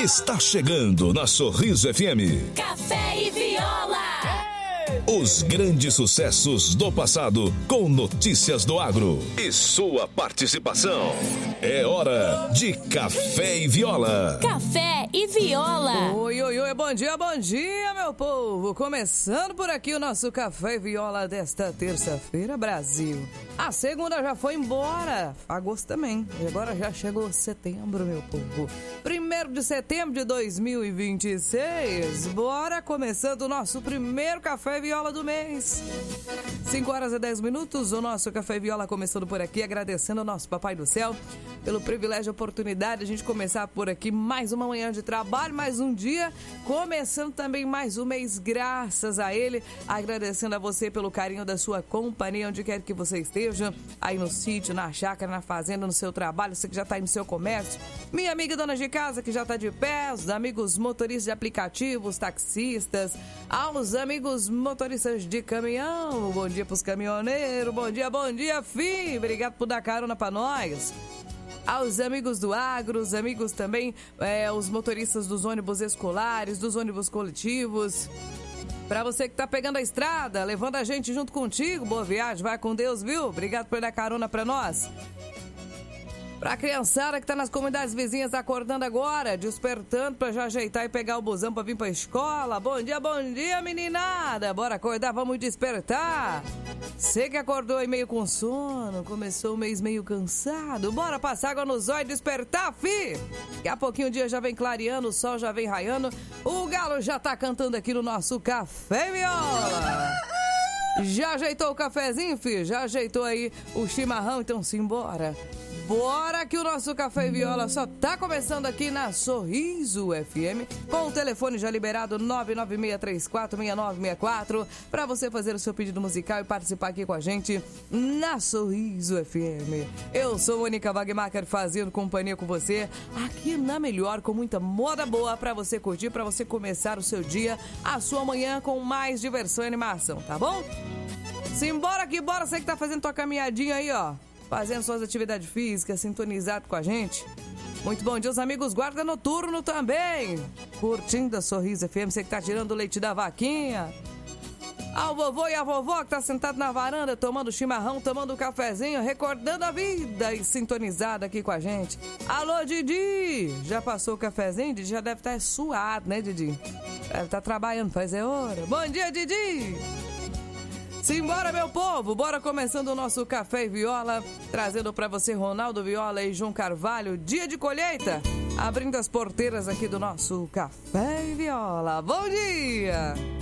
Está chegando na Sorriso FM. Café e Viola. Os grandes sucessos do passado com notícias do agro e sua participação. É hora de Café e Viola. Café e Viola. Oi, bom dia, meu povo. Começando por aqui o nosso Café e Viola desta terça-feira, Brasil. A segunda já foi embora, agosto também. E agora já chegou setembro, meu povo. 1º de setembro de 2026. Bora começando o nosso primeiro Café e Viola do mês. 5h10, o nosso Café e Viola começando por aqui, agradecendo ao nosso Papai do Céu pelo privilégio e oportunidade de a gente começar por aqui mais uma manhã de trabalho, mais um dia, começando também mais um mês, graças a ele, agradecendo a você pelo carinho da sua companhia, onde quer que você esteja, aí no sítio, na chácara, na fazenda, no seu trabalho, você que já está aí no seu comércio, minha amiga dona de casa que já está de pé, os amigos motoristas de aplicativos, taxistas, aos amigos motoristas de caminhão, bom dia pros caminhoneiros, bom dia, fi, obrigado por dar carona pra nós. Aos amigos do agro, os amigos também, os motoristas dos ônibus escolares, dos ônibus coletivos. Pra você que tá pegando a estrada, levando a gente junto contigo, boa viagem, vai com Deus, viu? Obrigado por dar carona pra nós. Pra criançada que tá nas comunidades vizinhas acordando agora, despertando pra já ajeitar e pegar o busão pra vir pra escola. Bom dia, meninada. Bora acordar, vamos despertar. Você que acordou aí meio com sono, começou o mês meio cansado, bora passar água nos olhos e despertar, fi. Daqui a pouquinho o dia já vem clareando, o sol já vem raiando, o galo já tá cantando aqui no nosso Café e Viola. Já ajeitou o cafezinho, fi? Já ajeitou aí o chimarrão? Então simbora. Bora que o nosso Café e Viola só tá começando aqui na Sorriso FM, com o telefone já liberado 996346964 para você fazer o seu pedido musical e participar aqui com a gente na Sorriso FM. Eu sou Mônica Wagmacher fazendo companhia com você aqui na melhor, com muita moda boa para você curtir, para você começar o seu dia, a sua manhã com mais diversão e animação, tá bom? Simbora que bora, você que tá fazendo tua caminhadinha aí, ó, fazendo suas atividades físicas, sintonizado com a gente. Muito bom dia, os amigos guarda noturno também. Curtindo a Sorriso FM, você que tá tirando o leite da vaquinha. Ao vovô e a vovó que tá sentado na varanda, tomando chimarrão, tomando um cafezinho, recordando a vida e sintonizado aqui com a gente. Alô, Didi! Já passou o cafezinho? Didi já deve estar suado, né, Didi? Deve estar trabalhando, faz hora. Bom dia, Didi! Simbora, meu povo, bora começando o nosso Café e Viola, trazendo pra você Ronaldo Viola e João Carvalho, dia de colheita, abrindo as porteiras aqui do nosso Café e Viola. Bom dia!